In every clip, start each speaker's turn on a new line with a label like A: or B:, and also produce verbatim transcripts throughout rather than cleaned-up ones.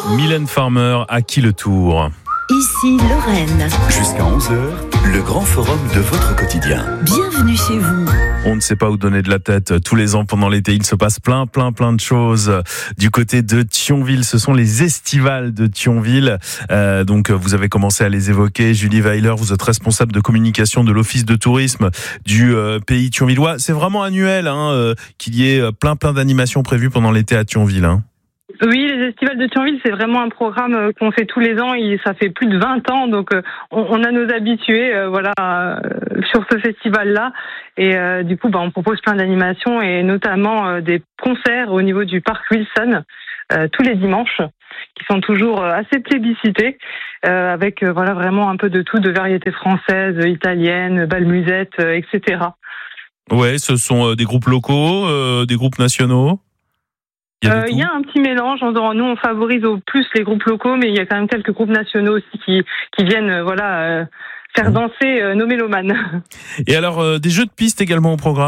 A: Mylène Farmer, à qui le tour ?
B: Ici Lorraine.
C: Jusqu'à onze heures, le grand forum de votre quotidien.
B: Bienvenue chez vous.
A: On ne sait pas où donner de la tête. Tous les ans, pendant l'été, il se passe plein, plein, plein de choses. Du côté de Thionville, ce sont les estivales de Thionville. Euh, donc, vous avez commencé à les évoquer. Julie Weiler, vous êtes responsable de communication de l'Office de tourisme du euh, pays thionvillois. C'est vraiment annuel hein, euh, qu'il y ait plein, plein d'animations prévues pendant l'été à Thionville. Hein.
D: Oui, les estivales de Thionville, c'est vraiment un programme qu'on fait tous les ans. Et ça fait plus de vingt ans, donc on, on a nos habitués, euh, voilà, euh, sur ce festival-là. Et euh, du coup, bah, on propose plein d'animations et notamment euh, des concerts au niveau du parc Wilson euh, tous les dimanches, qui sont toujours assez plébiscités, euh, avec euh, voilà vraiment un peu de tout, de variétés françaises, italiennes, bal musette, euh, et cetera. Ouais,
A: ce sont euh, des groupes locaux, euh, des groupes nationaux.
D: Il y, euh, il y a un petit mélange. Nous, on favorise au plus les groupes locaux, mais il y a quand même quelques groupes nationaux aussi qui, qui viennent euh, voilà, euh, faire danser euh, nos mélomanes. Et alors, euh, des jeux de piste également au programme ?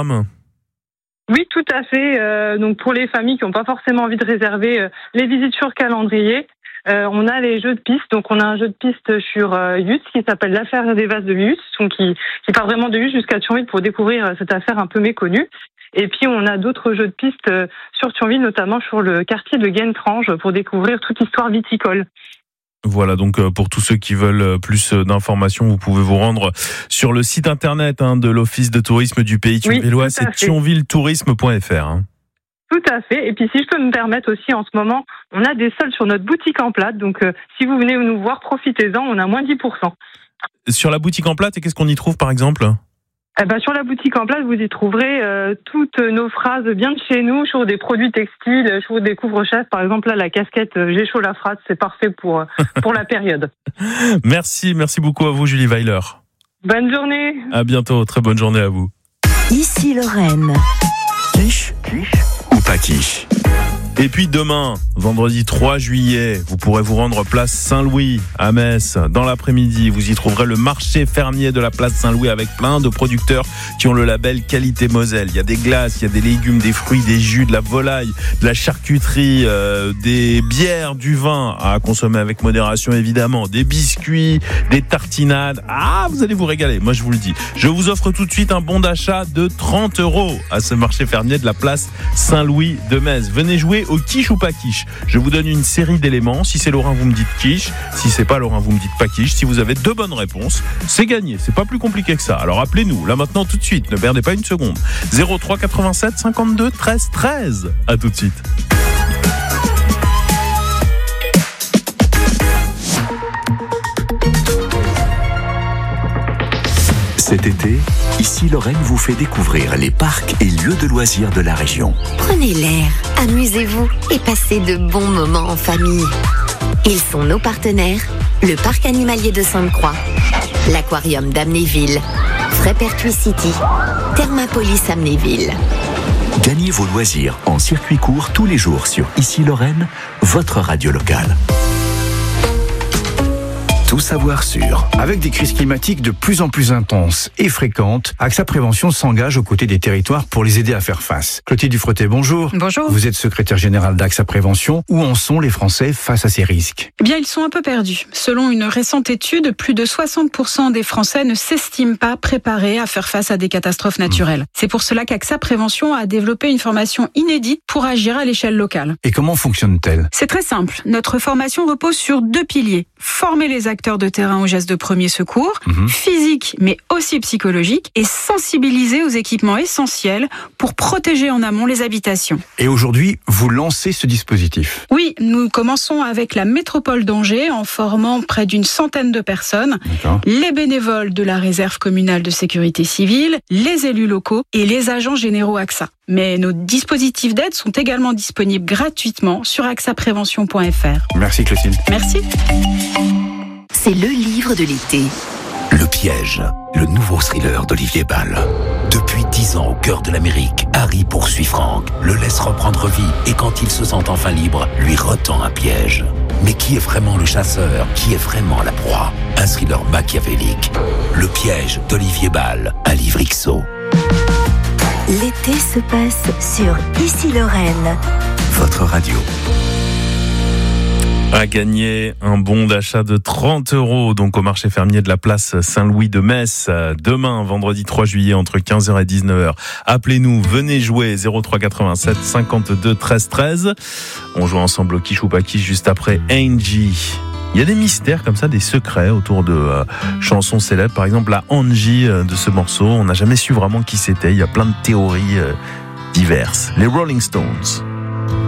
D: Oui, tout à fait. Euh, donc pour les familles qui n'ont pas forcément envie de réserver euh, les visites sur calendrier, euh, on a les jeux de piste. Donc on a un jeu de piste sur euh, Yutz qui s'appelle l'affaire des vases de Yutz, donc qui, qui part vraiment de Yutz jusqu'à Thionville pour découvrir euh, cette affaire un peu méconnue. Et puis, on a d'autres jeux de piste sur Thionville, notamment sur le quartier de Guentrange, pour découvrir toute l'histoire viticole. Voilà, donc pour tous ceux qui veulent plus d'informations, vous pouvez vous rendre sur le site internet hein, de l'Office de tourisme du pays thionvillois, oui, c'est thionvilletourisme point f r. Hein. Tout à fait. Et puis, si je peux me permettre aussi, en ce moment, on a des soldes sur notre boutique en plate. Donc, euh, si vous venez nous voir, profitez-en, on a moins dix pour cent. Sur la boutique en plate, et qu'est-ce qu'on y trouve, par exemple ? Eh ben, sur la boutique en place, vous y trouverez euh, toutes nos phrases bien de chez nous sur des produits textiles, sur des couvre-chefs. Par exemple, là, la casquette euh, J'ai chaud la phrase, c'est parfait pour, pour la période. Merci, merci beaucoup à vous, Julie Weiler. Bonne journée. À bientôt, très bonne journée à vous.
B: Ici Lorraine.
C: Quiche, quiche ou pas quiche ?
A: Et puis demain, vendredi trois juillet, vous pourrez vous rendre place Saint-Louis à Metz. Dans l'après-midi, vous y trouverez le marché fermier de la place Saint-Louis avec plein de producteurs qui ont le label qualité Moselle. Il y a des glaces, il y a des légumes, des fruits, des jus, de la volaille, de la charcuterie, euh, des bières, du vin à consommer avec modération évidemment, des biscuits, des tartinades. Ah, vous allez vous régaler, moi je vous le dis. Je vous offre tout de suite un bon d'achat de trente euros à ce marché fermier de la place Saint-Louis de Metz. Venez jouer au quiche ou pas quiche. Je vous donne une série d'éléments. Si c'est Laurent, vous me dites quiche. Si c'est pas Laurent, vous me dites pas quiche. Si vous avez deux bonnes réponses, c'est gagné. C'est pas plus compliqué que ça. Alors appelez-nous, là maintenant tout de suite. Ne perdez pas une seconde. zéro trois quatre-vingt-sept cinquante-deux treize treize. À tout de suite.
C: Cet été, Ici Lorraine vous fait découvrir les parcs et lieux de loisirs de la région.
E: Prenez l'air, amusez-vous et passez de bons moments en famille. Ils sont nos partenaires, le parc animalier de Sainte-Croix, l'aquarium d'Amnéville, Frépertuis City, Thermapolis Amnéville.
C: Gagnez vos loisirs en circuit court tous les jours sur Ici Lorraine, votre radio locale. Tout savoir sur.
F: Avec des crises climatiques de plus en plus intenses et fréquentes, AXA Prévention s'engage aux côtés des territoires pour les aider à faire face. Clotilde Dufretet, bonjour.
G: Bonjour.
F: Vous êtes secrétaire générale d'AXA Prévention. Où en sont les Français face à ces risques ?
G: Eh bien, ils sont un peu perdus. Selon une récente étude, plus de soixante pour cent des Français ne s'estiment pas préparés à faire face à des catastrophes naturelles. Mmh. C'est pour cela qu'AXA Prévention a développé une formation inédite pour agir à l'échelle locale.
F: Et comment fonctionne-t-elle ?
G: C'est très simple. Notre formation repose sur deux piliers. Former les acteurs de terrain aux gestes de premier secours, mmh. physique mais aussi psychologique, et sensibiliser aux équipements essentiels pour protéger en amont les habitations.
F: Et aujourd'hui, vous lancez ce dispositif ?
G: Oui, nous commençons avec la métropole d'Angers en formant près d'une centaine de personnes, D'accord. les bénévoles de la réserve communale de sécurité civile, les élus locaux et les agents généraux AXA. Mais nos dispositifs d'aide sont également disponibles gratuitement sur axa prévention point f r.
F: Merci Clotilde.
G: Merci.
B: C'est le livre de l'été.
C: Le piège, le nouveau thriller d'Olivier Bal. Depuis dix ans au cœur de l'Amérique, Harry poursuit Frank, le laisse reprendre vie et quand il se sent enfin libre, lui retend un piège. Mais qui est vraiment le chasseur ? Qui est vraiment la proie ? Un thriller machiavélique. Le piège d'Olivier Bal, un livre X O.
B: L'été se passe sur Ici Lorraine.
C: Votre radio.
A: À gagner un bon d'achat de trente euros donc au marché fermier de la place Saint-Louis de Metz demain vendredi trois juillet entre quinze heures et dix-neuf heures. Appelez-nous, venez jouer zéro trois quatre-vingt-sept cinquante-deux treize treize. On joue ensemble au quiche ou pas quiche juste après Angie. Il y a des mystères comme ça, des secrets autour de euh, chansons célèbres. Par exemple la Angie euh, de ce morceau, on n'a jamais su vraiment qui c'était. Il y a plein de théories euh, diverses. Les Rolling Stones.